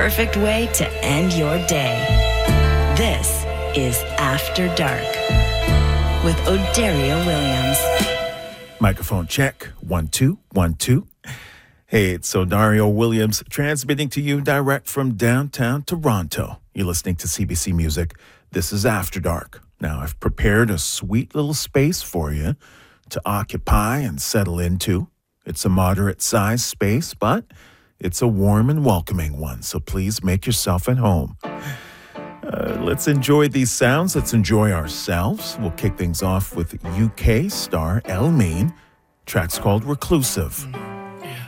perfect way to end your day. This is After Dark with Odario Williams. Microphone check. 1, 2, 1, 2. Hey, it's Odario Williams transmitting to you direct from downtown Toronto. You're listening to CBC Music. This is After Dark. Now, I've prepared a sweet little space for you to occupy and settle into. It's a moderate-sized space, but it's a warm and welcoming one, so please make yourself at home. Let's enjoy these sounds. Let's enjoy ourselves. We'll kick things off with UK star Elle Mean. Track's called Reclusive.